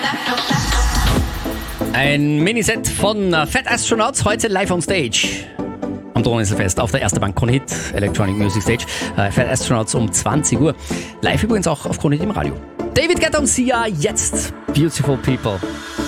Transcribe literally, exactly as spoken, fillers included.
Ein Miniset von Fat Astronauts, heute live on stage. Am Donauinselfest auf der Erste Bank Krone Hit Electronic Music Stage. Äh, Fat Astronauts um zwanzig Uhr. Live übrigens auch auf Krone Hit im Radio. David Guetta und Sia, jetzt Beautiful People.